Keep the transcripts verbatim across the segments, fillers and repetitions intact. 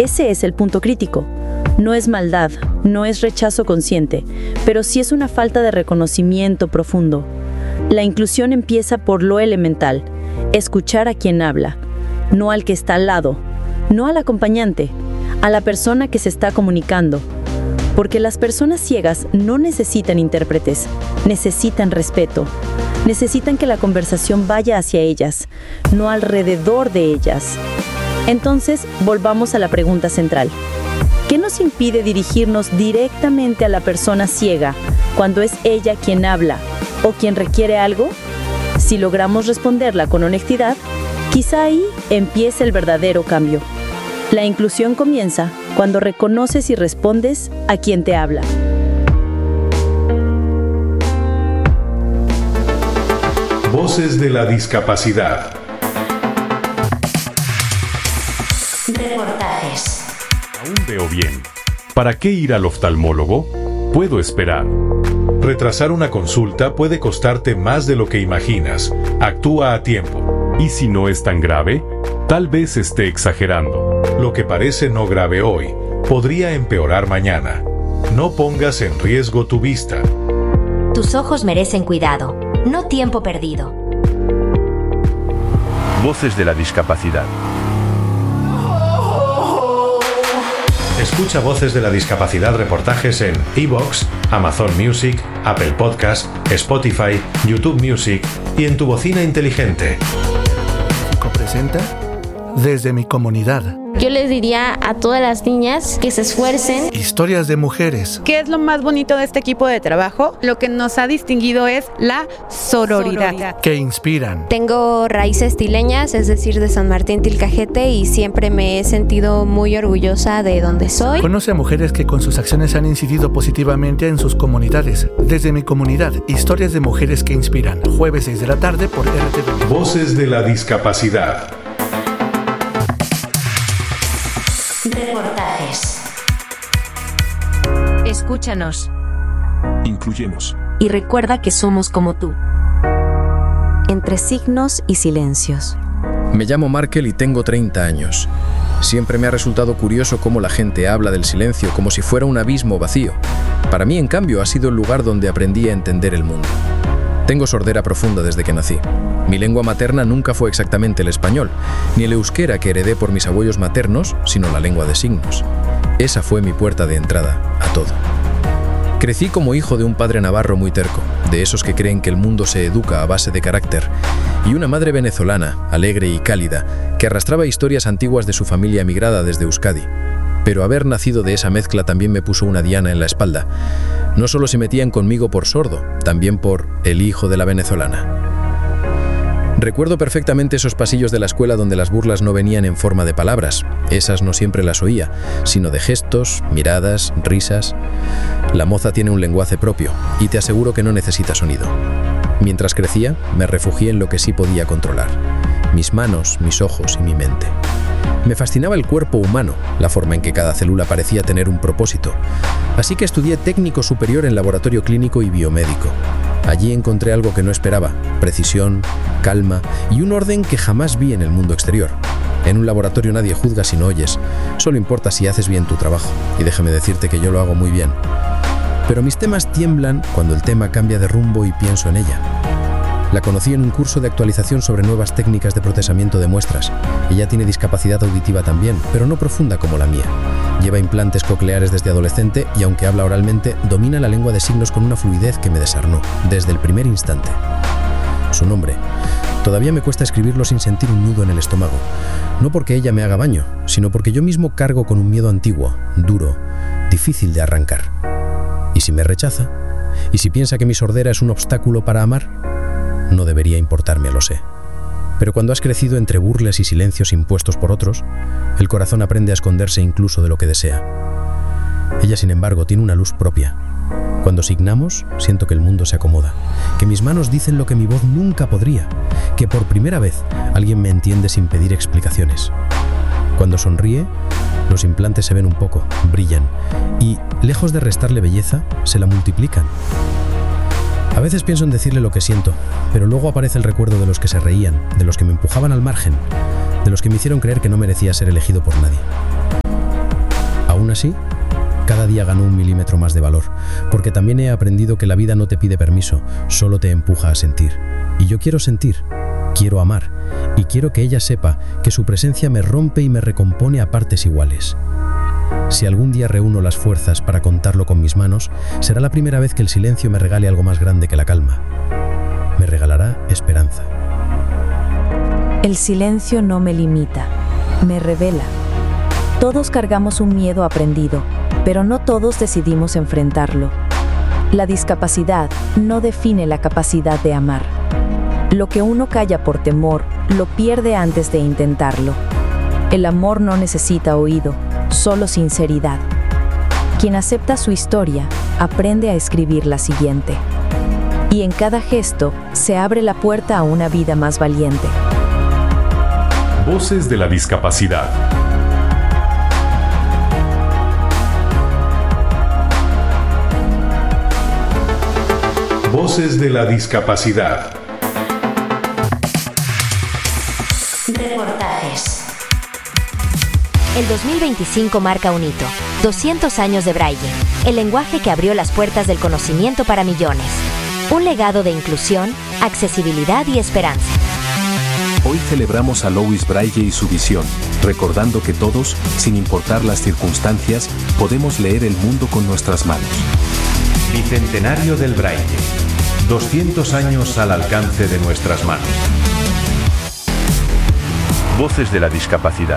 Ese es el punto crítico. No es maldad, no es rechazo consciente, pero sí es una falta de reconocimiento profundo. La inclusión empieza por lo elemental, escuchar a quien habla, no al que está al lado, no al acompañante, a la persona que se está comunicando. Porque las personas ciegas no necesitan intérpretes, necesitan respeto, necesitan que la conversación vaya hacia ellas, no alrededor de ellas. Entonces, volvamos a la pregunta central. ¿Qué nos impide dirigirnos directamente a la persona ciega cuando es ella quien habla o quien requiere algo? Si logramos responderla con honestidad, quizá ahí empiece el verdadero cambio. La inclusión comienza cuando reconoces y respondes a quien te habla. Voces de la discapacidad. Reportajes. Aún veo bien. ¿Para qué ir al oftalmólogo? Puedo esperar. Retrasar una consulta puede costarte más de lo que imaginas. Actúa a tiempo. ¿Y si no es tan grave? Tal vez esté exagerando. Lo que parece no grave hoy, podría empeorar mañana. No pongas en riesgo tu vista. Tus ojos merecen cuidado, no tiempo perdido. Voces de la discapacidad. Escucha Voces de la Discapacidad reportajes en iVoox, Amazon Music, Apple Podcast, Spotify, YouTube Music y en tu bocina inteligente. Presenta Desde mi comunidad. Yo les diría a todas las niñas que se esfuercen. Historias de mujeres. ¿Qué es lo más bonito de este equipo de trabajo? Lo que nos ha distinguido es la sororidad. sororidad. Que inspiran. Tengo raíces tileñas, es decir, de San Martín Tilcajete, y siempre me he sentido muy orgullosa de donde soy. Conoce a mujeres que con sus acciones han incidido positivamente en sus comunidades. Desde mi comunidad, historias de mujeres que inspiran. Jueves seis de la tarde por R T V. Voces de la discapacidad. Reportajes. Escúchanos. Incluyemos. Y recuerda que somos como tú. Entre signos y silencios. Me llamo Markel y tengo treinta años. Siempre me ha resultado curioso cómo la gente habla del silencio como si fuera un abismo vacío. Para mí, en cambio, ha sido el lugar donde aprendí a entender el mundo. Tengo sordera profunda desde que nací. Mi lengua materna nunca fue exactamente el español, ni el euskera que heredé por mis abuelos maternos, sino la lengua de signos. Esa fue mi puerta de entrada a todo. Crecí como hijo de un padre navarro muy terco, de esos que creen que el mundo se educa a base de carácter, y una madre venezolana, alegre y cálida, que arrastraba historias antiguas de su familia emigrada desde Euskadi. Pero haber nacido de esa mezcla también me puso una diana en la espalda. No solo se metían conmigo por sordo, también por el hijo de la venezolana. Recuerdo perfectamente esos pasillos de la escuela donde las burlas no venían en forma de palabras. Esas no siempre las oía, sino de gestos, miradas, risas. La moza tiene un lenguaje propio, y te aseguro que no necesita sonido. Mientras crecía, me refugié en lo que sí podía controlar: mis manos, mis ojos y mi mente. Me fascinaba el cuerpo humano, la forma en que cada célula parecía tener un propósito. Así que estudié técnico superior en laboratorio clínico y biomédico. Allí encontré algo que no esperaba: precisión, calma y un orden que jamás vi en el mundo exterior. En un laboratorio nadie juzga si no oyes, solo importa si haces bien tu trabajo, y déjame decirte que yo lo hago muy bien. Pero mis temas tiemblan cuando el tema cambia de rumbo y pienso en ella. La conocí en un curso de actualización sobre nuevas técnicas de procesamiento de muestras. Ella tiene discapacidad auditiva también, pero no profunda como la mía. Lleva implantes cocleares desde adolescente y, aunque habla oralmente, domina la lengua de signos con una fluidez que me desarnó, desde el primer instante. Su nombre. Todavía me cuesta escribirlo sin sentir un nudo en el estómago. No porque ella me haga baño, sino porque yo mismo cargo con un miedo antiguo, duro, difícil de arrancar. ¿Y si me rechaza? ¿Y si piensa que mi sordera es un obstáculo para amar? No debería importarme, lo sé. Pero cuando has crecido entre burles y silencios impuestos por otros, el corazón aprende a esconderse incluso de lo que desea. Ella, sin embargo, tiene una luz propia. Cuando signamos, siento que el mundo se acomoda, que mis manos dicen lo que mi voz nunca podría, que por primera vez alguien me entiende sin pedir explicaciones. Cuando sonríe, los implantes se ven un poco, brillan, y, lejos de restarle belleza, se la multiplican. A veces pienso en decirle lo que siento, pero luego aparece el recuerdo de los que se reían, de los que me empujaban al margen, de los que me hicieron creer que no merecía ser elegido por nadie. así, cada día gano un milímetro más de valor, porque también he aprendido que la vida no te pide permiso, solo te empuja a sentir. Y yo quiero sentir, quiero amar, y quiero que ella sepa que su presencia me rompe y me recompone a partes iguales. Si algún día reúno las fuerzas para contarlo con mis manos, será la primera vez que el silencio me regale algo más grande que la calma. Me regalará esperanza. El silencio no me limita, me revela. Todos cargamos un miedo aprendido, pero no todos decidimos enfrentarlo. La discapacidad no define la capacidad de amar. Lo que uno calla por temor, lo pierde antes de intentarlo. El amor no necesita oído, solo sinceridad. Quien acepta su historia, aprende a escribir la siguiente. Y en cada gesto, se abre la puerta a una vida más valiente. Voces de la discapacidad. Voces de la discapacidad. Reportajes. El dos mil veinticinco marca un hito. doscientos años de Braille, el lenguaje que abrió las puertas del conocimiento para millones. Un legado de inclusión, accesibilidad y esperanza. Hoy celebramos a Louis Braille y su visión, recordando que todos, sin importar las circunstancias, podemos leer el mundo con nuestras manos. Bicentenario del Braille. doscientos años al alcance de nuestras manos. Voces de la discapacidad.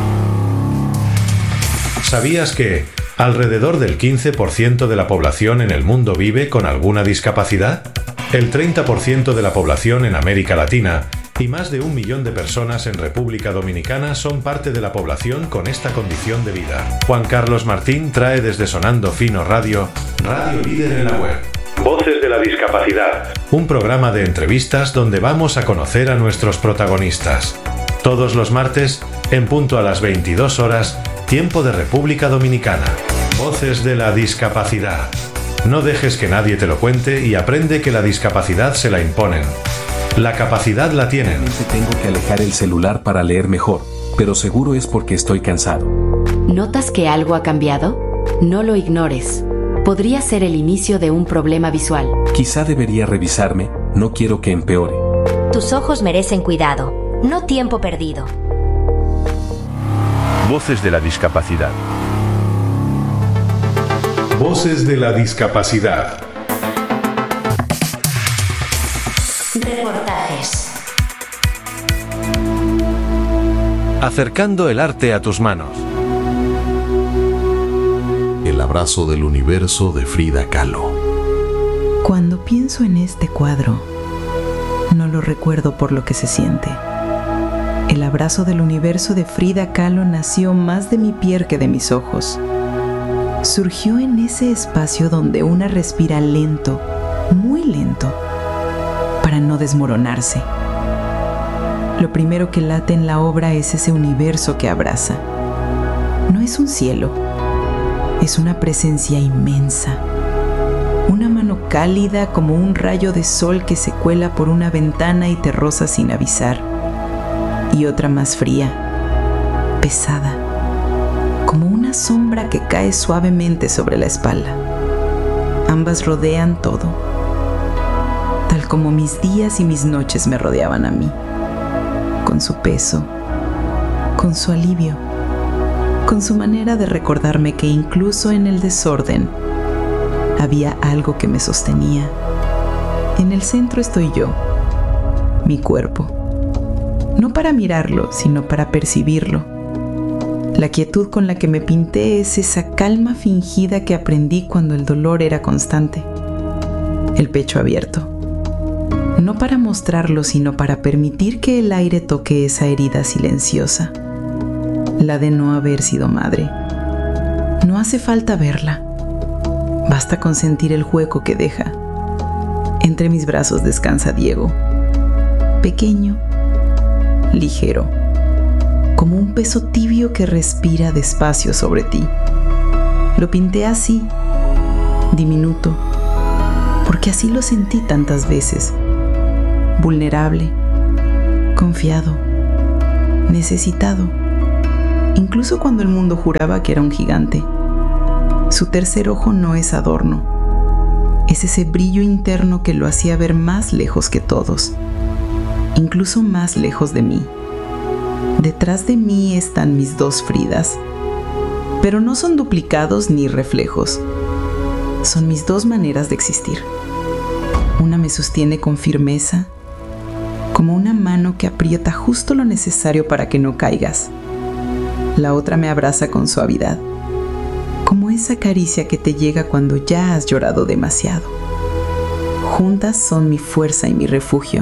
¿Sabías que alrededor del quince por ciento de la población en el mundo vive con alguna discapacidad? El treinta por ciento de la población en América Latina y más de un millón de personas en República Dominicana son parte de la población con esta condición de vida. Juan Carlos Martín trae desde Sonando Fino Radio, Radio Líder en la Web. Voces de la discapacidad. Un programa de entrevistas donde vamos a conocer a nuestros protagonistas. Todos los martes, en punto a las veintidós horas, tiempo de República Dominicana. Voces de la discapacidad. No dejes que nadie te lo cuente y aprende que la discapacidad se la imponen. La capacidad la tienen. Tengo que alejar el celular para leer mejor, pero seguro es porque estoy cansado. ¿Notas que algo ha cambiado? No lo ignores. Podría ser el inicio de un problema visual. Quizá debería revisarme, no quiero que empeore. Tus ojos merecen cuidado, no tiempo perdido. Voces de la discapacidad. Voces de la discapacidad. Reportajes. Acercando el arte a tus manos. El abrazo del universo de Frida Kahlo. Cuando pienso en este cuadro, no lo recuerdo por lo que se siente. El abrazo del universo de Frida Kahlo nació más de mi piel que de mis ojos. Surgió en ese espacio donde una respira lento, muy lento, para no desmoronarse. Lo primero que late en la obra es ese universo que abraza. No es un cielo, es una presencia inmensa. Una mano cálida como un rayo de sol que se cuela por una ventana y te roza sin avisar. Y otra más fría, pesada, como una sombra que cae suavemente sobre la espalda. Ambas rodean todo, tal como mis días y mis noches me rodeaban a mí, con su peso, con su alivio, con su manera de recordarme que incluso en el desorden había algo que me sostenía. En el centro estoy yo, mi cuerpo. No para mirarlo, sino para percibirlo. La quietud con la que me pinté es esa calma fingida que aprendí cuando el dolor era constante. El pecho abierto. No para mostrarlo, sino para permitir que el aire toque esa herida silenciosa. La de no haber sido madre. No hace falta verla. Basta con sentir el hueco que deja. Entre mis brazos descansa Diego. Pequeño, ligero, como un peso tibio que respira despacio sobre ti. Lo pinté así, diminuto, porque así lo sentí tantas veces. Vulnerable, confiado, necesitado, incluso cuando el mundo juraba que era un gigante. Su tercer ojo no es adorno. Es ese brillo interno que lo hacía ver más lejos que todos, incluso más lejos de mí. Detrás de mí están mis dos Fridas, pero no son duplicados ni reflejos. Son mis dos maneras de existir. Una me sostiene con firmeza, como una mano que aprieta justo lo necesario para que no caigas. La otra me abraza con suavidad, como esa caricia que te llega cuando ya has llorado demasiado. Juntas son mi fuerza y mi refugio.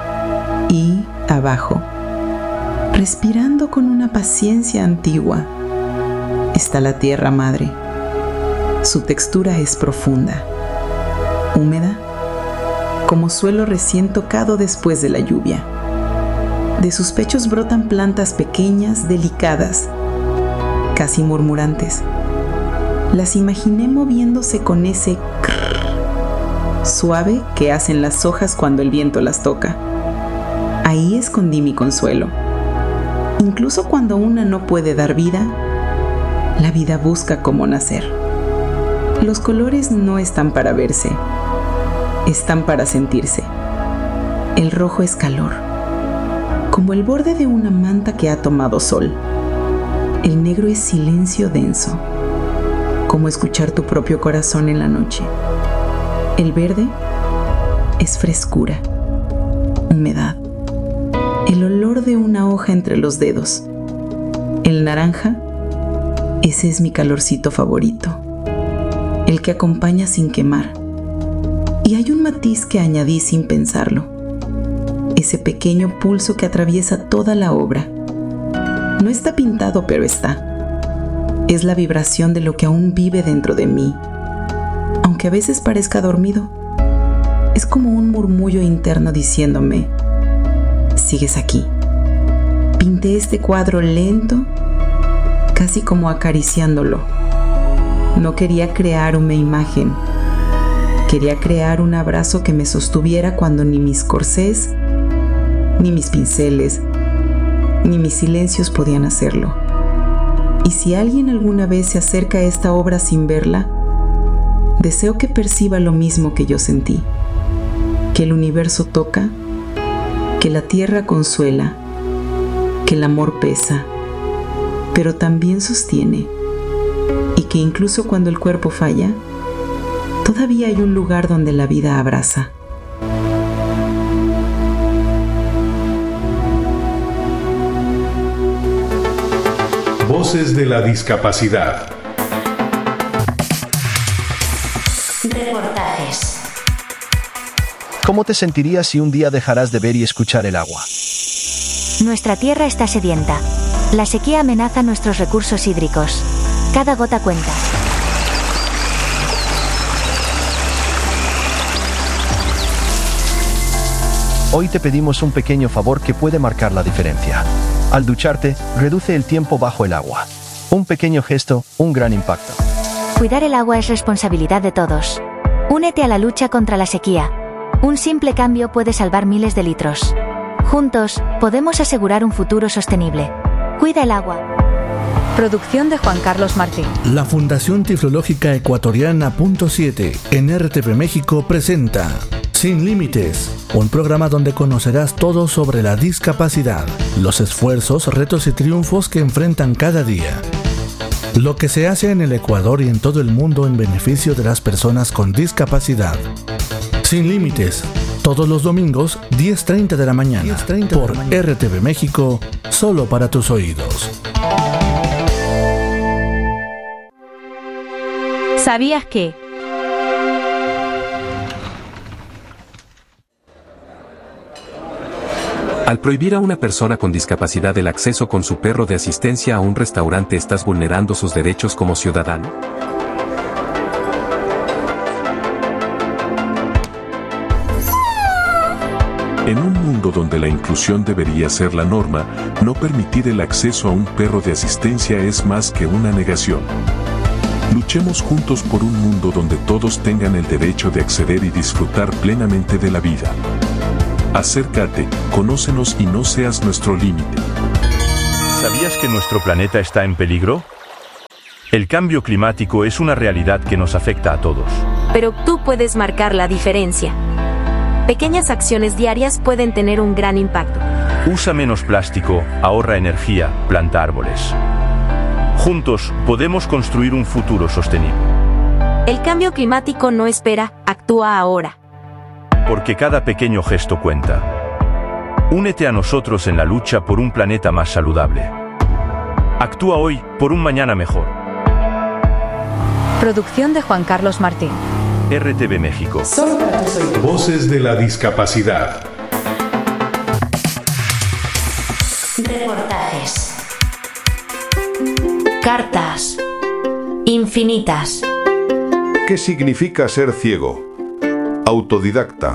Y abajo, respirando con una paciencia antigua, está la tierra madre. Su textura es profunda, húmeda, como suelo recién tocado después de la lluvia. De sus pechos brotan plantas pequeñas, delicadas, casi murmurantes. Las imaginé moviéndose con ese crrr suave que hacen las hojas cuando el viento las toca. Ahí escondí mi consuelo. Incluso cuando una no puede dar vida, la vida busca cómo nacer. Los colores no están para verse, están para sentirse. El rojo es calor, como el borde de una manta que ha tomado sol. El negro es silencio denso, como escuchar tu propio corazón en la noche. El verde es frescura, humedad, el olor de una hoja entre los dedos. El naranja, ese es mi calorcito favorito, el que acompaña sin quemar. Y hay un matiz que añadí sin pensarlo, ese pequeño pulso que atraviesa toda la obra. No está pintado, pero está. Es la vibración de lo que aún vive dentro de mí. Aunque a veces parezca dormido, es como un murmullo interno diciéndome: sigues aquí. Pinté este cuadro lento, casi como acariciándolo. No quería crear una imagen. Quería crear un abrazo que me sostuviera cuando ni mis corsés, ni mis pinceles, ni mis silencios podían hacerlo. Y si alguien alguna vez se acerca a esta obra sin verla, deseo que perciba lo mismo que yo sentí, que el universo toca, que la tierra consuela, que el amor pesa, pero también sostiene, y que incluso cuando el cuerpo falla, todavía hay un lugar donde la vida abraza. Voces de la discapacidad. Reportajes. ¿Cómo te sentirías si un día dejarás de ver y escuchar el agua? Nuestra tierra está sedienta. La sequía amenaza nuestros recursos hídricos. Cada gota cuenta. Hoy te pedimos un pequeño favor que puede marcar la diferencia. Al ducharte, reduce el tiempo bajo el agua. Un pequeño gesto, un gran impacto. Cuidar el agua es responsabilidad de todos. Únete a la lucha contra la sequía. Un simple cambio puede salvar miles de litros. Juntos, podemos asegurar un futuro sostenible. Cuida el agua. Producción de Juan Carlos Martín. La Fundación Tiflológica Ecuatoriana Punto siete en R T V México presenta Sin Límites, un programa donde conocerás todo sobre la discapacidad, los esfuerzos, retos y triunfos que enfrentan cada día. Lo que se hace en el Ecuador y en todo el mundo en beneficio de las personas con discapacidad. Sin Límites, todos los domingos, diez treinta de la mañana, por R T V México, solo para tus oídos. ¿Sabías que? Al prohibir a una persona con discapacidad el acceso con su perro de asistencia a un restaurante, ¿estás vulnerando sus derechos como ciudadano? En un mundo donde la inclusión debería ser la norma, no permitir el acceso a un perro de asistencia es más que una negación. Luchemos juntos por un mundo donde todos tengan el derecho de acceder y disfrutar plenamente de la vida. Acércate, conócenos y no seas nuestro límite. ¿Sabías que nuestro planeta está en peligro? El El cambio climático es una realidad que nos afecta a todos. Pero tú puedes marcar la diferencia. Pequeñas acciones diarias pueden tener un gran impacto. Usa menos plástico, ahorra energía, planta árboles. Juntos podemos construir un futuro sostenible. El cambio climático no espera, actúa ahora. Porque cada pequeño gesto cuenta. Únete a nosotros en la lucha por un planeta más saludable. Actúa hoy por un mañana mejor. Producción de Juan Carlos Martín. R T V México. Voces de la discapacidad. Reportajes. Cartas. Infinitas. ¿Qué significa ser ciego? Autodidacta.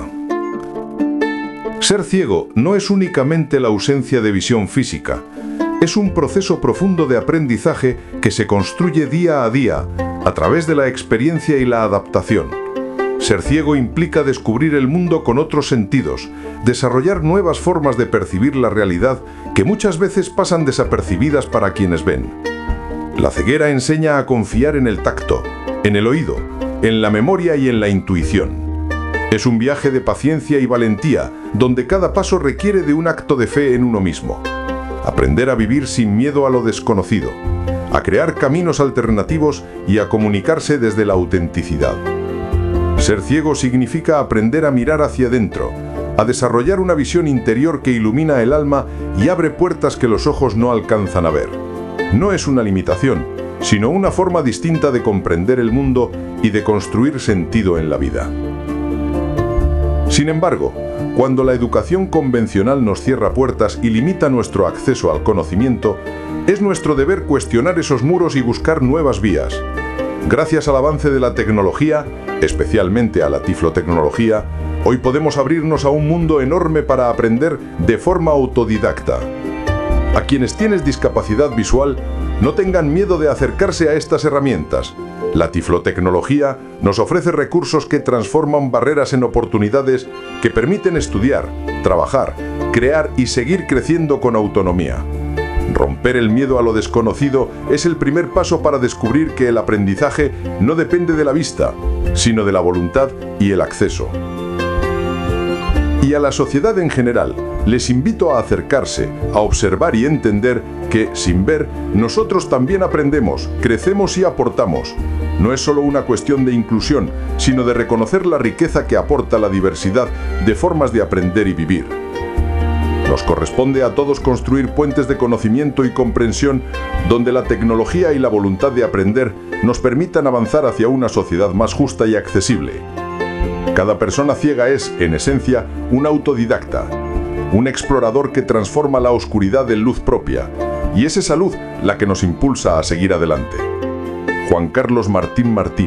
Ser ciego no es únicamente la ausencia de visión física. Es un proceso profundo de aprendizaje que se construye día a día a través de la experiencia y la adaptación. Ser ciego implica descubrir el mundo con otros sentidos, desarrollar nuevas formas de percibir la realidad que muchas veces pasan desapercibidas para quienes ven. La ceguera enseña a confiar en el tacto, en el oído, en la memoria y en la intuición. Es un viaje de paciencia y valentía, donde cada paso requiere de un acto de fe en uno mismo. Aprender a vivir sin miedo a lo desconocido, a crear caminos alternativos y a comunicarse desde la autenticidad. Ser ciego significa aprender a mirar hacia adentro, a desarrollar una visión interior que ilumina el alma y abre puertas que los ojos no alcanzan a ver. No es una limitación, sino una forma distinta de comprender el mundo y de construir sentido en la vida. Sin embargo, cuando la educación convencional nos cierra puertas y limita nuestro acceso al conocimiento, es nuestro deber cuestionar esos muros y buscar nuevas vías. Gracias al avance de la tecnología, especialmente a la tiflotecnología, hoy podemos abrirnos a un mundo enorme para aprender de forma autodidacta. A quienes tienen discapacidad visual, no tengan miedo de acercarse a estas herramientas. La tiflotecnología nos ofrece recursos que transforman barreras en oportunidades que permiten estudiar, trabajar, crear y seguir creciendo con autonomía. Romper el miedo a lo desconocido es el primer paso para descubrir que el aprendizaje no depende de la vista, sino de la voluntad y el acceso. Y a la sociedad en general, les invito a acercarse, a observar y entender que, sin ver, nosotros también aprendemos, crecemos y aportamos. No es solo una cuestión de inclusión, sino de reconocer la riqueza que aporta la diversidad de formas de aprender y vivir. Nos corresponde a todos construir puentes de conocimiento y comprensión donde la tecnología y la voluntad de aprender nos permitan avanzar hacia una sociedad más justa y accesible. Cada persona ciega es, en esencia, un autodidacta, un explorador que transforma la oscuridad en luz propia, y es esa luz la que nos impulsa a seguir adelante. Juan Carlos Martín Martín.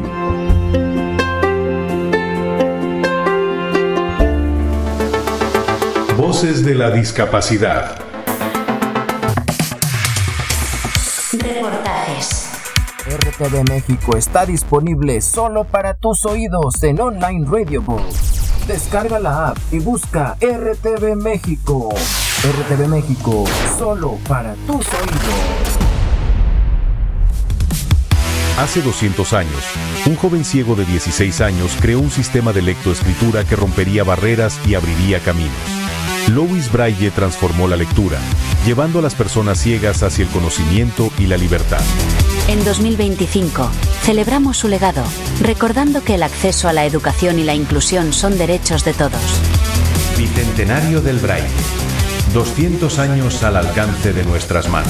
Voces de la discapacidad. Reportajes. R T V México está disponible solo para tus oídos en Online Radio Book. Descarga la app y busca R T V México. R T V México, solo para tus oídos. Hace doscientos años, un joven ciego de dieciséis años creó un sistema de lectoescritura que rompería barreras y abriría caminos. Louis Braille transformó la lectura, llevando a las personas ciegas hacia el conocimiento y la libertad. En dos mil veinticinco, celebramos su legado, recordando que el acceso a la educación y la inclusión son derechos de todos. Bicentenario del Braille. doscientos años al alcance de nuestras manos.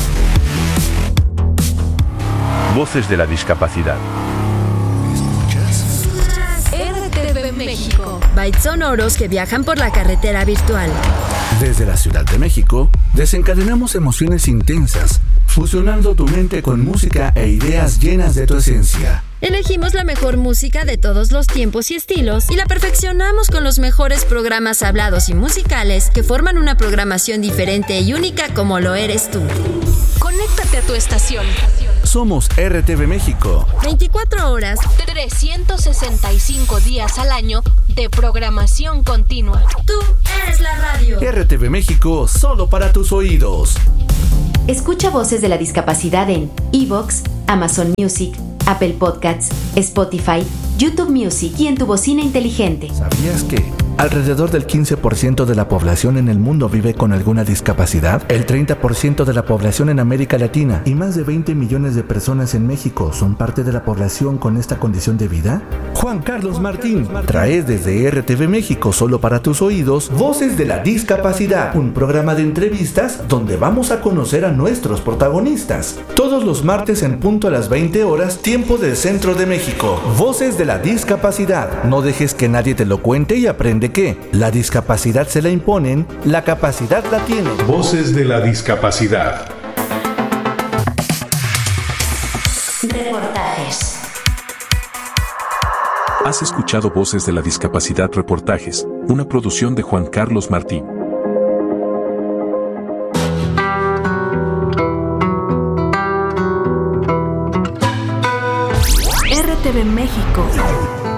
Voces de la discapacidad. R T V México. Bytes sonoros que viajan por la carretera virtual. Desde la Ciudad de México, desencadenamos emociones intensas, fusionando tu mente con música e ideas llenas de tu esencia. Elegimos la mejor música de todos los tiempos y estilos y la perfeccionamos con los mejores programas hablados y musicales que forman una programación diferente y única como lo eres tú. Conéctate a tu estación. Somos R T V México. veinticuatro horas, trescientos sesenta y cinco días al año de programación continua. Tú eres la radio. R T V México, solo para tus oídos. Escucha Voces de la Discapacidad en iVoox, Amazon Music, Apple Podcasts, Spotify, YouTube Music y en tu bocina inteligente. ¿Sabías que alrededor del quince por ciento de la población en el mundo vive con alguna discapacidad? El treinta por ciento de la población en América Latina y más de veinte millones de personas en México son parte de la población con esta condición de vida. Juan Carlos Martín trae desde R T V México, solo para tus oídos, Voces de la Discapacidad, un programa de entrevistas donde vamos a conocer a nuestros protagonistas. Todos los martes en punto a las veinte horas, tiempo del centro de México. Voces de la Discapacidad. No dejes que nadie te lo cuente y aprende que la discapacidad se la imponen, la capacidad la tienen. Voces de la Discapacidad. Reportajes. Has escuchado Voces de la Discapacidad Reportajes, una producción de Juan Carlos Martín. R T V México